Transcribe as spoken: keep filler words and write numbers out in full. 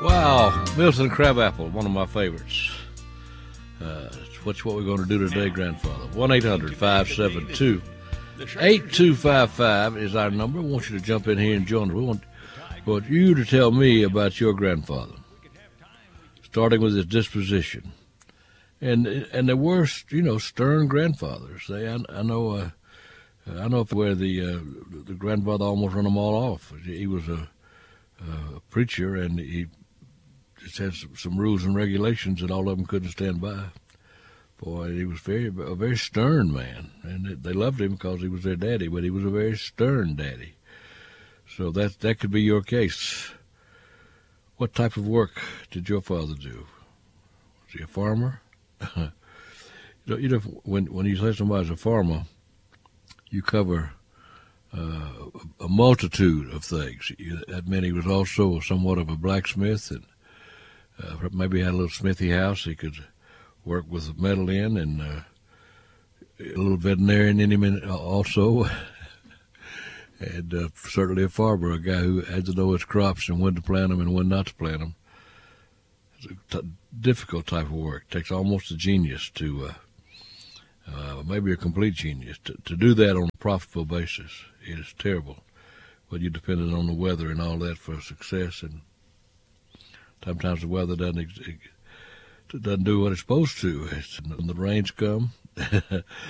Wow, Milton Crabapple, one of my favorites. Uh, what's what we're going to do today, grandfather? one eight hundred five seven two eight two five five is our number. I want you to jump in here and join us. We want, want you to tell me about your grandfather, starting with his disposition. And and there were, you know, stern grandfathers. They, I, I know, uh, I know where the uh, the grandfather almost run them all off. He was a, a preacher, and he just had some, some rules and regulations that all of them couldn't stand by. Boy, he was very a very stern man, and they loved him because he was their daddy. But he was a very stern daddy. So that that could be your case. What type of work did your father do? Was he a farmer? you know, you know, when when you say somebody's a farmer, you cover uh, a multitude of things. You, that meant he was also somewhat of a blacksmith, and uh, maybe had a little smithy house he could work with metal in, and uh, a little veterinarian in him also, and uh, certainly a farmer, a guy who had to know his crops and when to plant them and when not to plant them. It's a t- difficult type of work. It takes almost a genius to, uh, uh, maybe a complete genius, to, to do that on a profitable basis. It is terrible when you're dependent on the weather and all that for success, and sometimes the weather doesn't ex- doesn't do what it's supposed to. It's, when the rains come,